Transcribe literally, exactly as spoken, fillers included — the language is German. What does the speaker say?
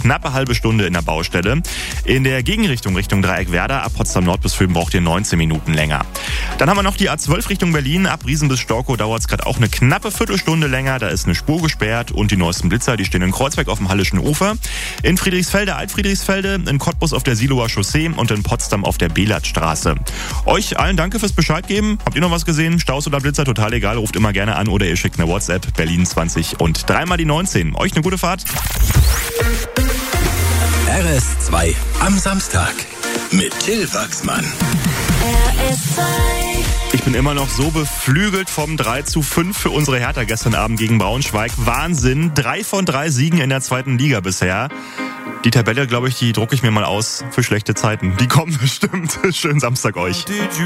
knappe halbe Stunde in der Baustelle. In der Gegenrichtung Richtung Dreieckwerder ab Potsdam Nord bis Föhn braucht ihr neunzehn Minuten länger. Dann haben wir noch die A zwölf Richtung Berlin. Ab Riesen bis Storkow dauert es gerade auch eine knappe Viertelstunde länger. Da ist eine Spur gesperrt und die neuesten Blitzer, die stehen in Kreuzberg auf dem Hallischen Ufer. In Friedrichsfelde, Altfriedrichsfelde, in Cottbus auf der Siloer Chaussee und in Potsdam auf der Belatstraße. Euch allen danke fürs Bescheid geben. Habt ihr noch was gesehen? Staus oder Blitzer? Total egal. Ruft immer gerne an oder ihr schickt eine WhatsApp. Berlin zwanzig und dreimal die neunzehn. Euch eine gute Fahrt. R S zwei am Samstag mit Till Wachsmann. R S zwei. Ich bin immer noch so beflügelt vom drei zu fünf für unsere Hertha gestern Abend gegen Braunschweig. Wahnsinn. Drei von drei Siegen in der zweiten Liga bisher. Die Tabelle, glaube ich, die drucke ich mir mal aus für schlechte Zeiten. Die kommen bestimmt. Schönen Samstag euch.